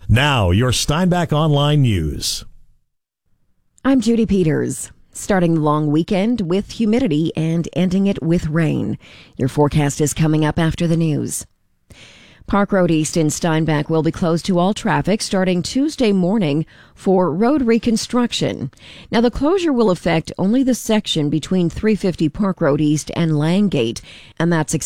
Now, your Steinbach Online News. I'm Judy Peters. Starting the long weekend with humidity and ending it with rain. Your forecast is coming up after the news. Park Road East in Steinbach will be closed to all traffic starting Tuesday morning for road reconstruction. Now, the closure will affect only the section between 350 Park Road East and Langgate, and that's